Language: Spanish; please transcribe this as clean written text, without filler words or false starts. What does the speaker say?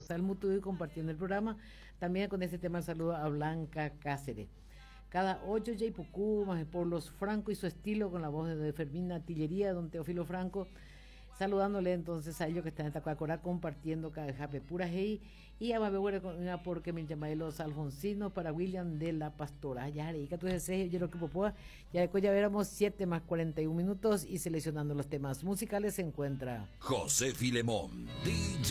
Mutuo y compartiendo el programa. También con este tema saludo a Blanca Cáceres. Cada 8 Jaipucú, más por los Franco y su estilo, con la voz de Fermín Tillería, don Teófilo Franco, saludándole entonces a ellos que están en Tacuacorá compartiendo Cajape Pura Hey y a Mabegüera porque me llamáis los Alfonsinos para William de la Pastora. Ya haré que tú desees, yo lo que puedo. Ya después ya veremos 7 más 41 minutos y seleccionando los temas musicales se encuentra José Filemón.